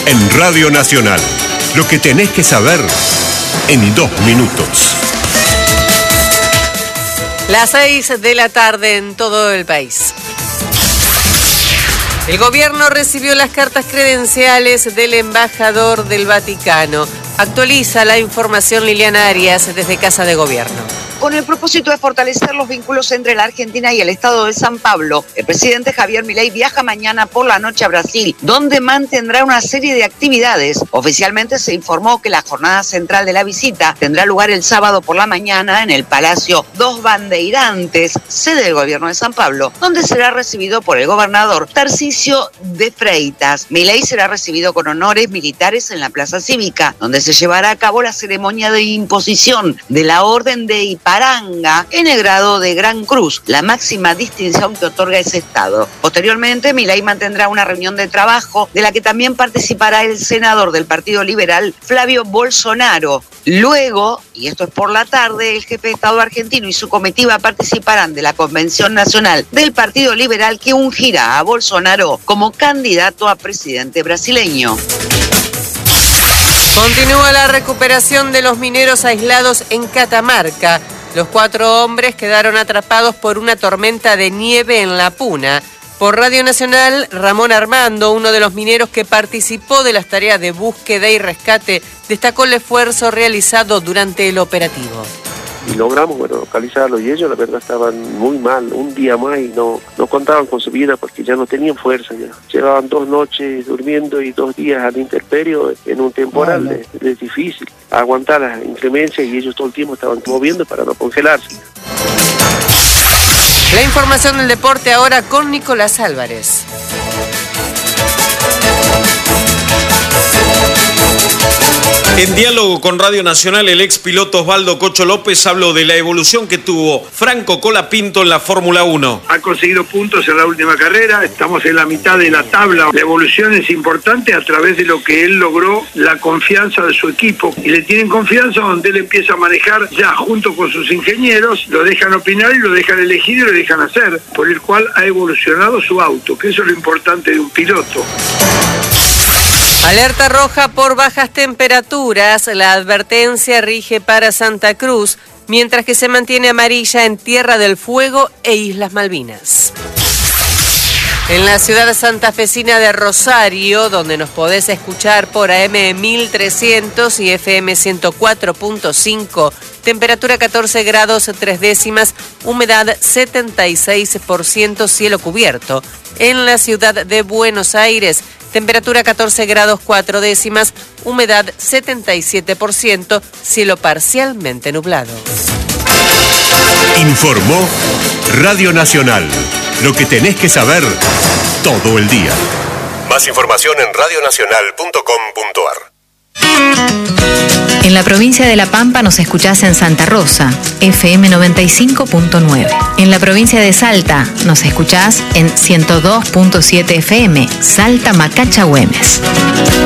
En Radio Nacional, lo que tenés que saber en 2 minutos. Las 6 de la tarde en todo el país. El gobierno recibió las cartas credenciales del embajador del Vaticano. Actualiza la información Liliana Arias desde Casa de Gobierno. Con el propósito de fortalecer los vínculos entre la Argentina y el Estado de San Pablo, el presidente Javier Milei viaja mañana por la noche a Brasil, donde mantendrá una serie de actividades. Oficialmente se informó que la jornada central de la visita tendrá lugar el sábado por la mañana en el Palacio Dos Bandeirantes, sede del gobierno de San Pablo, donde será recibido por el gobernador Tarcisio de Freitas. Milei será recibido con honores militares en la Plaza Cívica, donde se llevará a cabo la ceremonia de imposición de la Orden de Ipiranga en el grado de Gran Cruz, la máxima distinción que otorga ese estado. Posteriormente, Milei mantendrá una reunión de trabajo de la que también participará el senador del Partido Liberal, Flavio Bolsonaro. Luego, y esto es por la tarde, el jefe de Estado argentino y su comitiva participarán de la Convención Nacional del Partido Liberal que ungirá a Bolsonaro como candidato a presidente brasileño. Continúa la recuperación de los mineros aislados en Catamarca. Los 4 hombres quedaron atrapados por una tormenta de nieve en La Puna. Por Radio Nacional, Ramón Armando, uno de los mineros que participó de las tareas de búsqueda y rescate, destacó el esfuerzo realizado durante el operativo. Y logramos, localizarlo, y ellos la verdad estaban muy mal, un día más y no contaban con su vida porque ya no tenían fuerza ya. Llevaban 2 noches durmiendo y 2 días a la intemperie en un temporal. Es difícil aguantar las inclemencias y ellos todo el tiempo estaban moviendo para no congelarse. La información del deporte ahora con Nicolás Álvarez. En diálogo con Radio Nacional, el ex piloto Osvaldo Cocho López habló de la evolución que tuvo Franco Colapinto en la Fórmula 1. Ha conseguido puntos en la última carrera, estamos en la mitad de la tabla. La evolución es importante a través de lo que él logró, la confianza de su equipo. Y le tienen confianza donde él empieza a manejar ya junto con sus ingenieros, lo dejan opinar y lo dejan elegir y lo dejan hacer, por el cual ha evolucionado su auto, que eso es lo importante de un piloto. Alerta roja por bajas temperaturas. La advertencia rige para Santa Cruz, mientras que se mantiene amarilla en Tierra del Fuego e Islas Malvinas. En la ciudad santafesina de Rosario, donde nos podés escuchar por AM 1300 y FM 104.5, temperatura 14 grados 3 décimas, humedad 76%, cielo cubierto. En la ciudad de Buenos Aires, temperatura 14 grados 4 décimas, humedad 77%, cielo parcialmente nublado. Informó Radio Nacional. Lo que tenés que saber todo el día. Más información en radionacional.com.ar. En la provincia de La Pampa nos escuchás en Santa Rosa, FM 95.9. En la provincia de Salta nos escuchás en 102.7 FM, Salta Macacha Güemes.